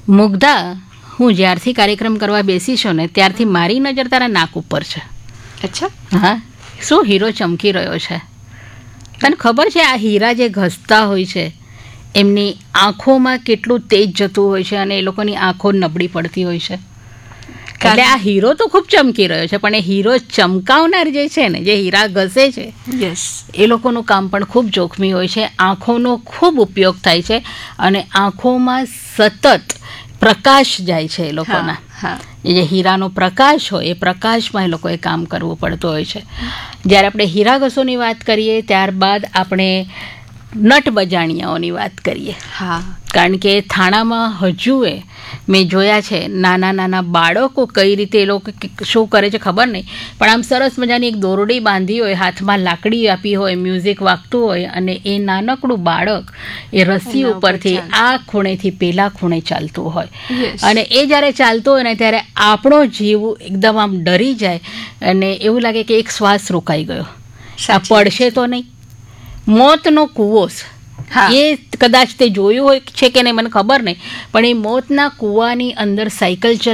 મુગ્ધા, હું જ્યારથી કાર્યક્રમ કરવા બેસી છું ને ત્યારથી મારી નજર તારા નાક ઉપર છે. અચ્છા. હા, શું હીરો ચમકી રહ્યો છે. તને ખબર છે આ હીરા જે ઘસતા હોય છે એમની આંખોમાં કેટલું તેજ જતું હોય છે અને એ લોકોની આંખો નબળી પડતી હોય છે. એટલે આ હીરો તો ખૂબ ચમકી રહ્યો છે, પણ એ હીરો ચમકાવનાર જે છે ને, જે હીરા ઘસે છે, યસ, એ લોકોનું કામ પણ ખૂબ જોખમી હોય છે. આંખોનો ખૂબ ઉપયોગ થાય છે અને આંખોમાં સતત પ્રકાશ જાય છે એ લોકોના. એ જે હીરાનો પ્રકાશ હોય એ પ્રકાશમાં એ લોકોએ કામ કરવું પડતું હોય છે. જ્યારે આપણે હીરા ઘસોની વાત કરીએ ત્યારબાદ આપણે નટ બજાણિયાઓની વાત કરીએ. હા, કારણ કે થાણામાં હજુએ મેં જોયા છે નાના નાના બાળકો કઈ રીતે એ લોકો શું કરે છે ખબર નહીં, પણ આમ સરસ મજાની એક દોરડી બાંધી હોય, હાથમાં લાકડી આપી હોય, મ્યુઝિક વાગતું હોય અને એ નાનકડું બાળક એ રસ્સી ઉપરથી આ ખૂણેથી પેલા ખૂણે ચાલતું હોય. અને એ જ્યારે ચાલતું હોય ને ત્યારે આપણો જીવ એકદમ આમ ડરી જાય અને એવું લાગે કે એક શ્વાસ રોકાઈ ગયો, આ પડશે તો નહીં. મોતનો કૂવો એ કદાચ તે જોયું હોય છે કે નહીં મને ખબર નહીં, પણ એ મોતના કૂવાની અંદર સાયકલ